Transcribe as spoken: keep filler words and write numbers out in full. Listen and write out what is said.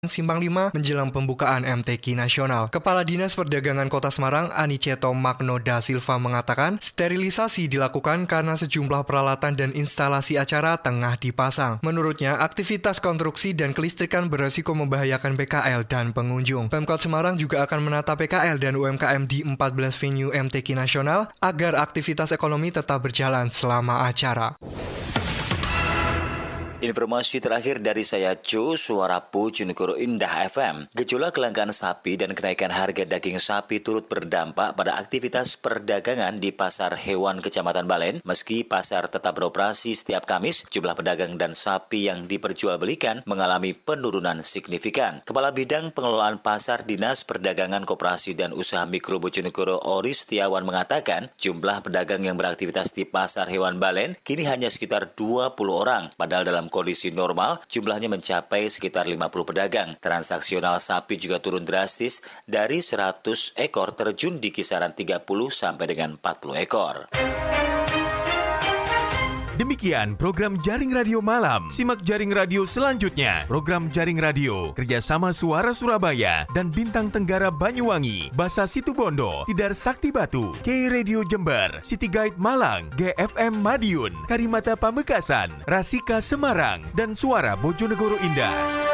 Simpang lima menjelang pembukaan M T Q Nasional. Kepala Dinas Perdagangan Kota Semarang, Aniceto Magno da Silva mengatakan, sterilisasi dilakukan karena sejumlah peralatan dan instalasi acara tengah dipasang. Menurutnya, aktivitas konstruksi dan kelistrikan beresiko membahayakan P K L dan pengunjung. Pemkot Semarang juga akan menata P K L dan U M K M di empat belas venue M T Q Nasional agar aktivitas ekonomi tetap berjalan selama acara. Informasi terakhir dari saya, Jo, Suara Bojonegoro Indah F M. Gejolak kelangkaan sapi dan kenaikan harga daging sapi turut berdampak pada aktivitas perdagangan di Pasar Hewan Kecamatan Balen. Meski pasar tetap beroperasi setiap Kamis, jumlah pedagang dan sapi yang diperjualbelikan mengalami penurunan signifikan. Kepala Bidang Pengelolaan Pasar Dinas Perdagangan Koperasi dan Usaha Mikro Bojonegoro Ori Setiawan mengatakan, jumlah pedagang yang beraktivitas di Pasar Hewan Balen kini hanya sekitar dua puluh orang, padahal dalam kondisi normal, jumlahnya mencapai sekitar lima puluh pedagang. Transaksional sapi juga turun drastis dari seratus ekor terjun di kisaran tiga puluh sampai dengan empat puluh ekor. Demikian program Jaring Radio Malam. Simak Jaring Radio selanjutnya. Program Jaring Radio kerjasama Suara Surabaya dan Bintang Tenggara Banyuwangi, Basa Situbondo, Tidar Sakti Batu, K Radio Jember, City Guide Malang, G F M Madiun, Karimata Pamekasan, Rasika Semarang, dan Suara Bojonegoro Indah.